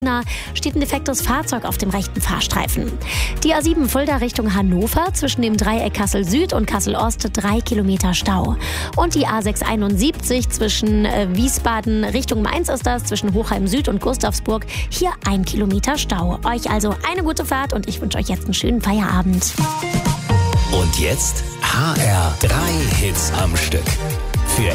steht ein defektes Fahrzeug auf dem rechten Fahrstreifen. Die A7 Fulda Richtung Hannover zwischen dem Dreieck Kassel Süd und Kassel Ost 3 Kilometer Stau. Und die A671 zwischen Wiesbaden Richtung Mainz ist das, zwischen Hochheim Süd und Gustavsburg, hier 1 Kilometer Stau. Euch also eine gute Fahrt und ich wünsche euch jetzt einen schönen Feierabend. Und jetzt HR 3 Hits am Stück.